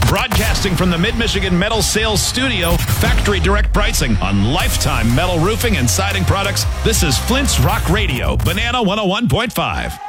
Broadcasting from the Mid-Michigan Metal Sales Studio, factory direct pricing on lifetime metal roofing and siding products. This is Flint's Rock Radio, Banana 101.5.